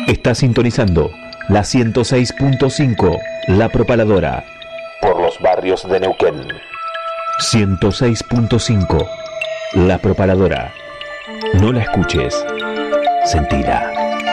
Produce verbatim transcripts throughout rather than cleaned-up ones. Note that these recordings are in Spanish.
Está sintonizando la ciento seis punto cinco, La Propaladora, por los barrios de Neuquén. ciento seis punto cinco, La Propaladora. No la escuches, sentila.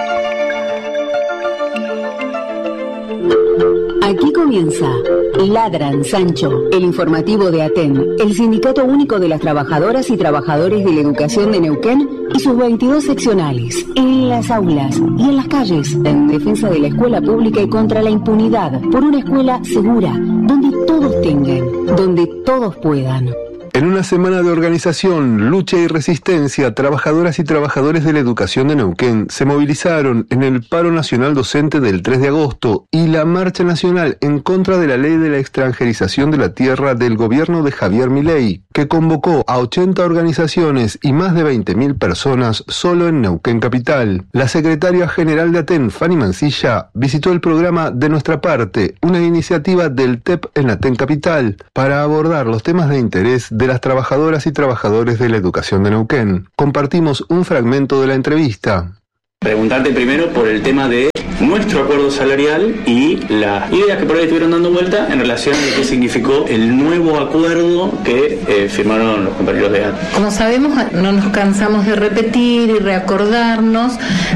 Aquí comienza Ladran Sancho, el informativo de ATEN, el Sindicato Único de las Trabajadoras y Trabajadores de la Educación de Neuquén y sus veintidós seccionales, en las aulas y en las calles, en defensa de la escuela pública y contra la impunidad, por una escuela segura, donde todos tengan, donde todos puedan. En una semana de organización, lucha y resistencia, trabajadoras y trabajadores de la educación de Neuquén se movilizaron en el paro nacional docente del tres de agosto y la marcha nacional en contra de la ley de la extranjerización de la tierra del gobierno de Javier Milei, que convocó a ochenta organizaciones y más de veinte mil personas solo en Neuquén capital. La secretaria general de ATEN, Fanny Mancilla, visitó el programa De Nuestra Parte, una iniciativa del T E P en ATEN capital, para abordar los temas de interés de las trabajadoras y trabajadores de la educación de Neuquén. Compartimos un fragmento de la entrevista. Preguntarte primero por el tema de nuestro acuerdo salarial y las ideas que por ahí estuvieron dando vuelta en relación a qué significó el nuevo acuerdo que eh, firmaron los compañeros de A T E. Como sabemos, no nos cansamos de repetir y reacordarnos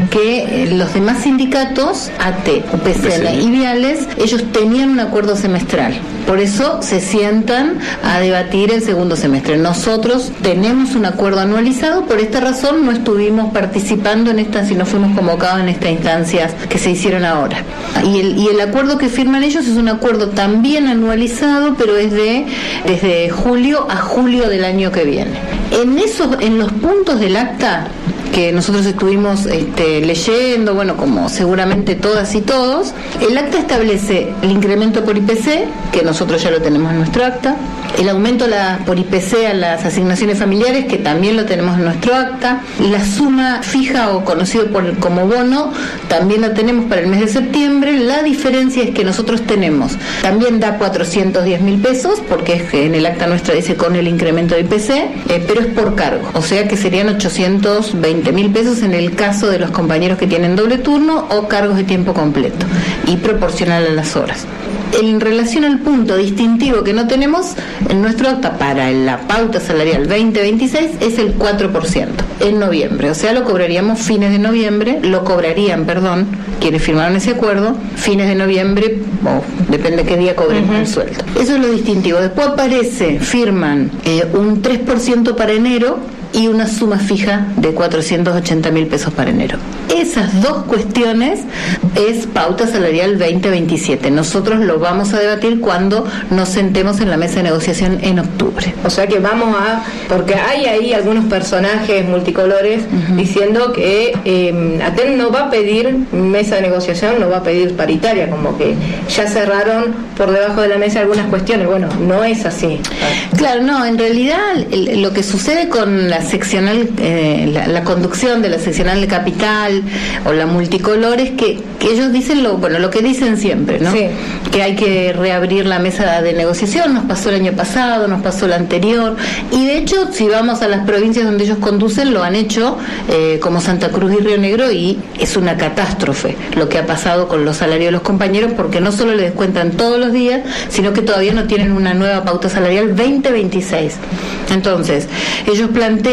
que eh, los demás sindicatos, A T E, U P C N y Viales, ellos tenían un acuerdo semestral. Por eso se sientan a debatir el segundo semestre. Nosotros tenemos un acuerdo anualizado, por esta razón no estuvimos participando en estas y no fuimos convocados en estas instancias que se hicieron ahora. Y el, y el acuerdo que firman ellos es un acuerdo también anualizado, pero es de desde julio a julio del año que viene. En esos, en los puntos del acta que nosotros estuvimos este, leyendo, bueno, como seguramente todas y todos, el acta establece el incremento por I P C, que nosotros ya lo tenemos en nuestro acta, el aumento la, por I P C a las asignaciones familiares, que también lo tenemos en nuestro acta, la suma fija o conocido por, como bono, también la tenemos para el mes de septiembre. La diferencia es que nosotros tenemos, también da cuatrocientos diez mil pesos, porque es que en el acta nuestra dice con el incremento de I P C, eh, pero es por cargo, o sea que serían ochocientos veinte mil pesos en el caso de los compañeros que tienen doble turno o cargos de tiempo completo y proporcional a las horas. En relación al punto distintivo que no tenemos en nuestro acta para la pauta salarial veinte veintiséis es el cuatro por ciento en noviembre, o sea, lo cobraríamos fines de noviembre, lo cobrarían, perdón, quienes firmaron ese acuerdo, fines de noviembre, o depende qué día cobremos uh-huh. el sueldo. Eso es lo distintivo. Después aparece, firman eh, un tres por ciento para enero y una suma fija de cuatrocientos ochenta mil pesos para enero. Esas dos cuestiones es pauta salarial veinte veintisiete. Nosotros lo vamos a debatir cuando nos sentemos en la mesa de negociación en octubre. O sea que vamos a... porque hay ahí algunos personajes multicolores uh-huh. diciendo que eh, ATEN no va a pedir mesa de negociación, no va a pedir paritaria, como que ya cerraron por debajo de la mesa algunas cuestiones. Bueno, no es así. Claro, no, en realidad el, lo que sucede con la seccional, eh, la, la conducción de la seccional de capital o la multicolor es que, que ellos dicen lo bueno lo que dicen siempre, ¿no? Sí. Que hay que reabrir la mesa de negociación. Nos pasó el año pasado, nos pasó el anterior, y de hecho si vamos a las provincias donde ellos conducen lo han hecho, eh, como Santa Cruz y Río Negro, y es una catástrofe lo que ha pasado con los salarios de los compañeros, porque no solo les descuentan todos los días, sino que todavía no tienen una nueva pauta salarial veinte veintiséis. Entonces ellos plantean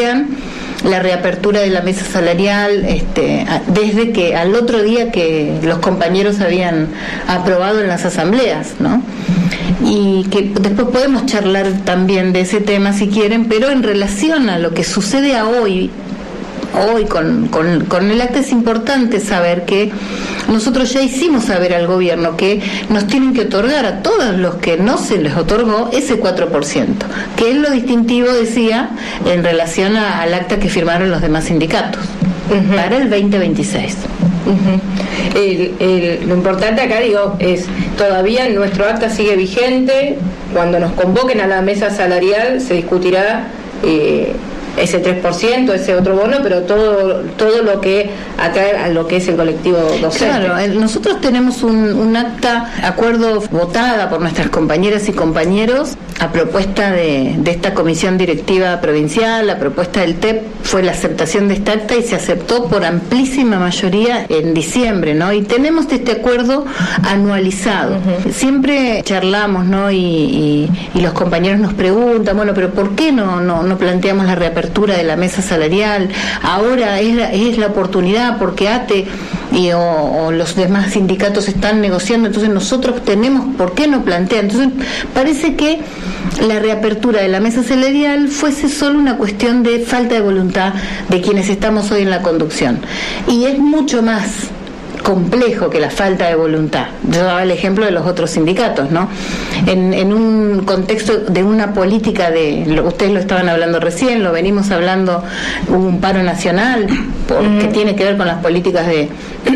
la reapertura de la mesa salarial este, desde que al otro día que los compañeros habían aprobado en las asambleas, ¿no? Y que después podemos charlar también de ese tema si quieren, pero en relación a lo que sucede a hoy hoy con, con, con el acta es importante saber que nosotros ya hicimos saber al gobierno que nos tienen que otorgar a todos los que no se les otorgó ese cuatro por ciento, que es lo distintivo, decía, en relación a, al acta que firmaron los demás sindicatos uh-huh. para el veinte veintiséis. Uh-huh. El, el, lo importante acá, digo, es todavía nuestro acta sigue vigente. Cuando nos convoquen a la mesa salarial se discutirá eh, ese tres por ciento, ese otro bono, pero todo todo lo que atrae a lo que es el colectivo docente. Claro, nosotros tenemos un, un acta, acuerdo votada por nuestras compañeras y compañeros a propuesta de, de esta comisión directiva provincial. La propuesta del T E P fue la aceptación de esta acta y se aceptó por amplísima mayoría en diciembre, ¿no? Y tenemos este acuerdo anualizado. Uh-huh. Siempre charlamos, ¿no? Y, y, y los compañeros nos preguntan, bueno, pero ¿por qué no, no, no planteamos la reapertura de la mesa salarial? Ahora es la, es la oportunidad porque A T E y o, o los demás sindicatos están negociando, entonces nosotros tenemos, ¿por qué no plantean? Entonces parece que la reapertura de la mesa salarial fuese solo una cuestión de falta de voluntad de quienes estamos hoy en la conducción, y es mucho más complejo que la falta de voluntad. Yo daba el ejemplo de los otros sindicatos, ¿no? En, en un contexto de una política de, lo, ustedes lo estaban hablando recién, lo venimos hablando, un paro nacional porque mm. tiene que ver con las políticas de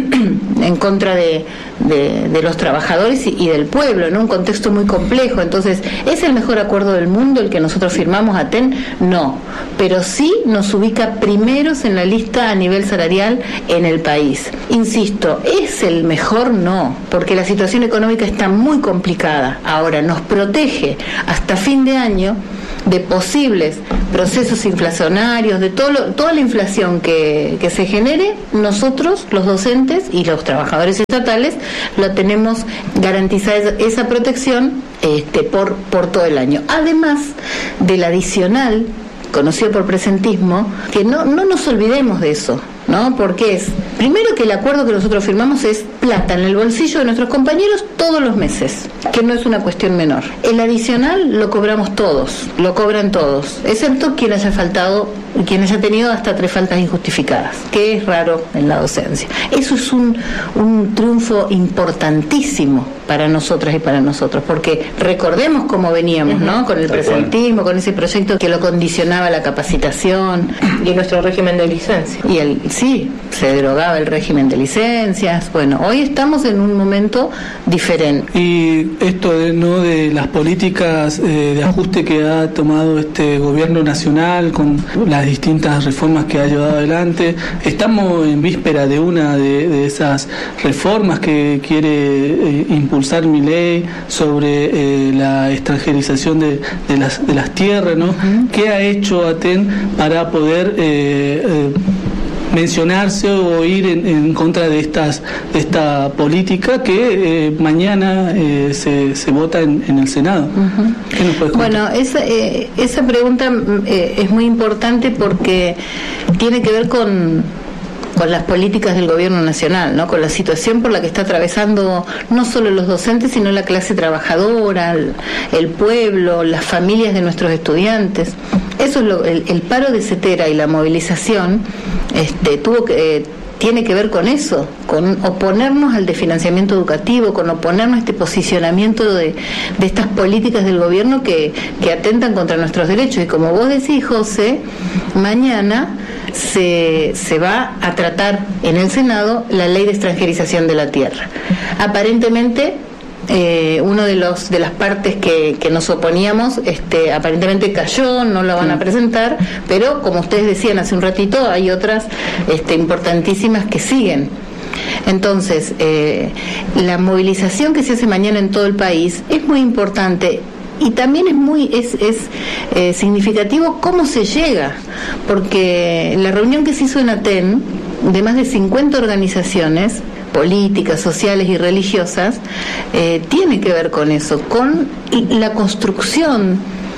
en contra de, de, de los trabajadores y, y del pueblo, ¿no? Un contexto muy complejo. Entonces, ¿es el mejor acuerdo del mundo el que nosotros firmamos, A T E N? No, pero sí nos ubica primeros en la lista a nivel salarial en el país. Insisto, ¿es el mejor? No, porque la situación económica está muy complicada. Ahora, nos protege hasta fin de año de posibles procesos inflacionarios, de todo lo, toda la inflación que, que se genere. Nosotros, los docentes y los trabajadores estatales, lo tenemos garantizada esa, esa protección este, por, por todo el año. Además del adicional, conocido por presentismo, que no, no nos olvidemos de eso, ¿no? Porque es, primero, que el acuerdo que nosotros firmamos es plata en el bolsillo de nuestros compañeros todos los meses, que no es una cuestión menor. El adicional lo cobramos todos, lo cobran todos, excepto quien haya faltado, quien haya tenido hasta tres faltas injustificadas, que es raro en la docencia. Eso es un, un triunfo importantísimo para nosotras y para nosotros, porque recordemos cómo veníamos, uh-huh. ¿no? Con el presentismo, con ese proyecto que lo condicionaba la capacitación. Y nuestro régimen de licencia. Y el, sí, se derogaba el régimen de licencias. Bueno, hoy estamos en un momento diferente. Y esto de, no de las políticas eh, de ajuste que ha tomado este gobierno nacional con las distintas reformas que ha llevado adelante, estamos en víspera de una de, de esas reformas que quiere eh, impulsar Milei sobre eh, la extranjerización de, de las de las tierras, ¿no? Uh-huh. ¿Qué ha hecho A T E N para poder eh, eh, mencionarse o ir en, en contra de estas de esta política que eh, mañana eh, se, se vota en, en el Senado? Uh-huh. ¿Qué nos puedes contar? Bueno, esa, eh, esa pregunta eh, es muy importante porque tiene que ver con con las políticas del gobierno nacional, ¿no? Con la situación por la que está atravesando no solo los docentes, sino la clase trabajadora, el, el pueblo, las familias de nuestros estudiantes. Eso es lo, el, el paro de Cetera y la movilización este, tuvo que eh, tiene que ver con eso, con oponernos al desfinanciamiento educativo, con oponernos a este posicionamiento de, de estas políticas del gobierno que, que atentan contra nuestros derechos. Y como vos decís, José, mañana se, se va a tratar en el Senado la ley de extranjerización de la tierra. Aparentemente, Eh, uno de los de las partes que, que nos oponíamos este, aparentemente cayó, no lo van a presentar, pero como ustedes decían hace un ratito, hay otras este, importantísimas que siguen. Entonces, eh, la movilización que se hace mañana en todo el país es muy importante. Y también es muy es, es eh, significativo cómo se llega, porque la reunión que se hizo en A T E N de más de cincuenta organizaciones políticas, sociales y religiosas, eh, tiene que ver con eso, con la construcción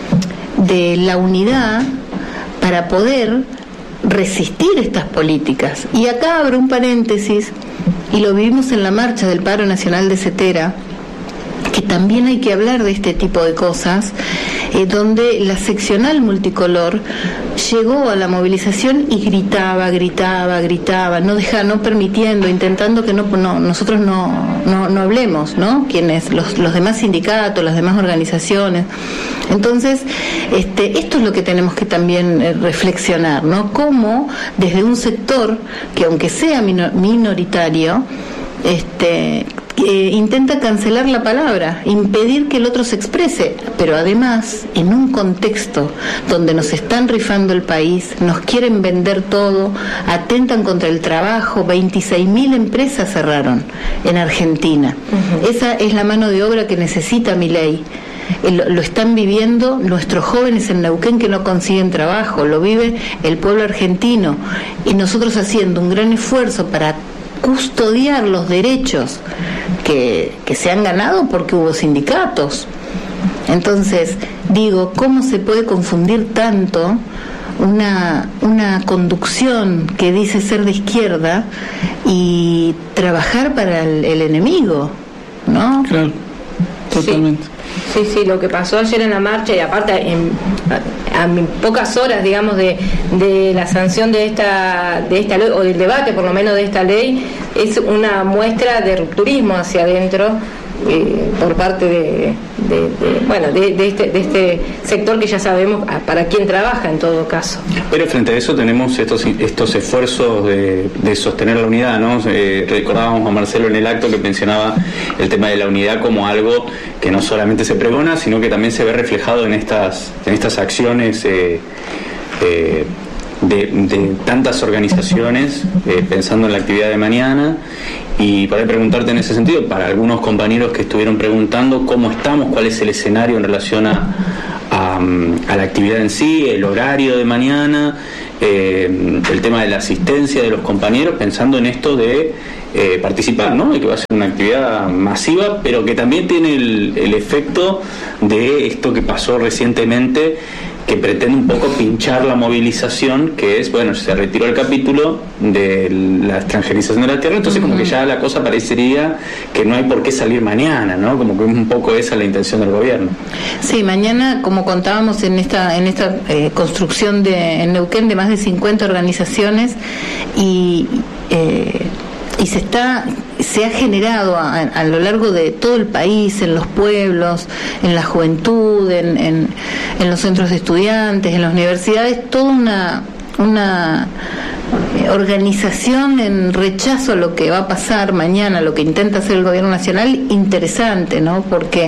de la unidad para poder resistir estas políticas. Y acá abro un paréntesis, y lo vivimos en la marcha del paro nacional de Cetera, que también hay que hablar de este tipo de cosas, eh, donde la seccional multicolor llegó a la movilización y gritaba, gritaba, gritaba, no deja, no permitiendo, intentando que no, no nosotros no, no, no hablemos, ¿no? Quienes, los, los demás sindicatos, las demás organizaciones. Entonces, este, esto es lo que tenemos que también eh, reflexionar, ¿no? Cómo desde un sector que aunque sea minor, minoritario, este eh, intenta cancelar la palabra, impedir que el otro se exprese, pero además en un contexto donde nos están rifando el país, nos quieren vender todo, atentan contra el trabajo, veintiséis mil empresas cerraron en Argentina. Uh-huh. Esa es la mano de obra que necesita Milei. Lo están viviendo nuestros jóvenes en Neuquén que no consiguen trabajo, lo vive el pueblo argentino, y nosotros haciendo un gran esfuerzo para custodiar los derechos que, que se han ganado porque hubo sindicatos. Entonces, digo, ¿cómo se puede confundir tanto una, una conducción que dice ser de izquierda y trabajar para el, el enemigo, ¿no? Claro, totalmente. Sí. Sí, sí, lo que pasó ayer en la marcha, y aparte en, a, a pocas horas, digamos, de, de la sanción de esta de esta ley, o del debate por lo menos de esta ley, es una muestra de rupturismo hacia adentro eh, por parte de, de, de bueno de, de, este, de este sector que ya sabemos para quién trabaja en todo caso. Pero frente a eso tenemos estos estos esfuerzos de, de sostener la unidad, ¿no? Eh, recordábamos a Marcelo en el acto que mencionaba el tema de la unidad como algo que no solamente se pregona, sino que también se ve reflejado en estas en estas acciones eh, eh, de, de tantas organizaciones, eh, pensando en la actividad de mañana. Y para preguntarte en ese sentido, para algunos compañeros que estuvieron preguntando cómo estamos, cuál es el escenario en relación a, a, a la actividad en sí, el horario de mañana, eh, el tema de la asistencia de los compañeros, pensando en esto de eh, participar, ¿no? De que va a ser una actividad masiva, pero que también tiene el, el efecto de esto que pasó recientemente, que pretende un poco pinchar la movilización, que es, bueno, se retiró el capítulo de la extranjerización de la tierra, entonces uh-huh. como que ya la cosa parecería que no hay por qué salir mañana, ¿no? Como que un poco esa es la intención del gobierno. Sí, mañana, como contábamos en esta en esta eh, construcción de en Neuquén de más de cincuenta organizaciones, y eh, y se está se ha generado a, a lo largo de todo el país, en los pueblos, en la juventud, en, en, en los centros de estudiantes, en las universidades, toda una una organización en rechazo a lo que va a pasar mañana, lo que intenta hacer el gobierno nacional, interesante, ¿no? Porque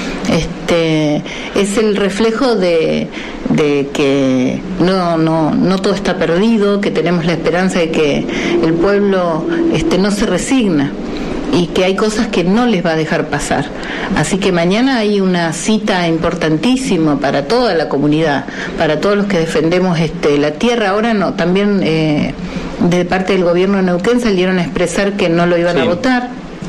este es el reflejo de, de que no no no todo está perdido, que tenemos la esperanza de que el pueblo este no se resigna y que hay cosas que no les va a dejar pasar. Así que mañana hay una cita importantísima para toda la comunidad, para todos los que defendemos este la tierra. Ahora no, también eh, de parte del gobierno de Neuquén salieron a expresar que no lo iban sí. a votar.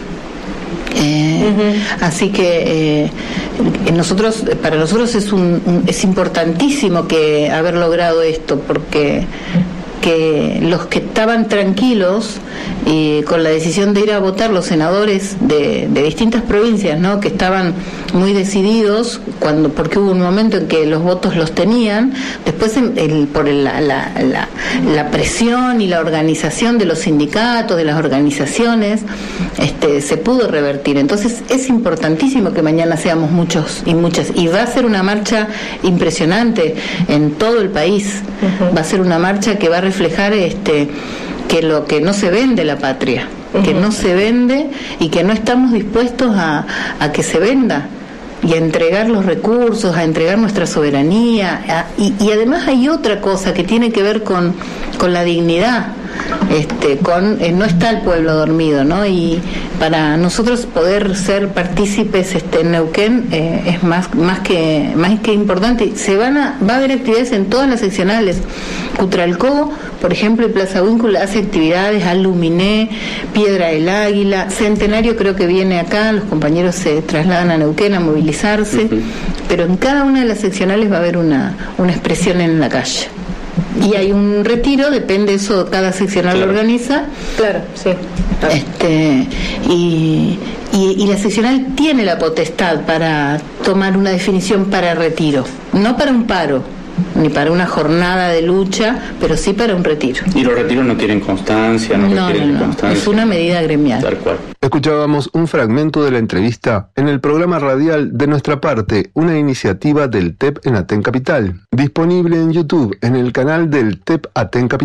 Eh, uh-huh. Así que eh, nosotros, para nosotros es un, un es importantísimo que haber logrado esto, porque que los que estaban tranquilos eh, con la decisión de ir a votar, los senadores de, de distintas provincias, ¿no? Que estaban muy decididos, cuando porque hubo un momento en que los votos los tenían, después el, el, por el, la, la, la, la presión y la organización de los sindicatos, de las organizaciones, este, se pudo revertir. Entonces es importantísimo que mañana seamos muchos y muchas, y va a ser una marcha impresionante en todo el país. Uh-huh. Va a ser una marcha que va a reflejar este que lo que no se vende la patria, uh-huh. que no se vende y que no estamos dispuestos a, a que se venda, y a entregar los recursos, a entregar nuestra soberanía, a, y, y además hay otra cosa que tiene que ver con, con la dignidad. Este, con eh, no está el pueblo dormido, ¿no? Y para nosotros poder ser partícipes este, en Neuquén eh, es más más que más que importante. Se van a va a haber actividades en todas las seccionales. Cutralcó, por ejemplo, en Plaza Huíncula hace actividades, Aluminé, Piedra del Águila, Centenario creo que viene acá, los compañeros se trasladan a Neuquén a movilizarse, uh-huh. pero en cada una de las seccionales va a haber una una expresión en la calle. Y hay un retiro, depende eso, cada seccional claro. lo organiza. Claro, sí. Claro. Este, y, y, y la seccional tiene la potestad para tomar una definición para retiro, no para un paro, ni para una jornada de lucha, pero sí para un retiro. ¿Y los retiros no tienen constancia? No, no, no, no. constancia. Es una medida gremial. Tal cual. Escuchábamos un fragmento de la entrevista en el programa radial De Nuestra Parte, una iniciativa del T E P en Aten Capital, disponible en YouTube en el canal del T E P Aten Capital.